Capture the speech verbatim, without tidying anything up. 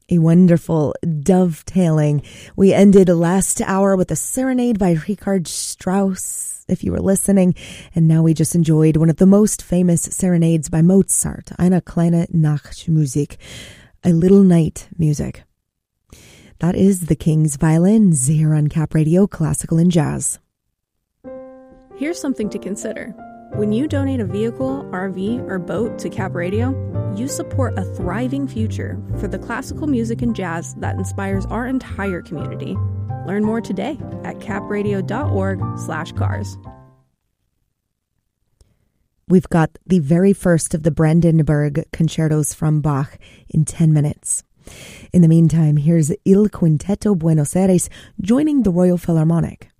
A wonderful dovetailing. We ended last hour with a serenade by Richard Strauss, if you were listening. And now we just enjoyed one of the most famous serenades by Mozart, Eine kleine Nachtmusik, a little night music. That is the King's Violins here on Cap Radio Classical and Jazz. Here's something to consider. When you donate a vehicle, R V, or boat to Cap Radio, you support a thriving future for the classical music and jazz that inspires our entire community. Learn more today at capradio.org slash cars. We've got the very first of the Brandenburg concertos from Bach in ten minutes. In the meantime, here's Il Quintetto Buenos Aires joining the Royal Philharmonic.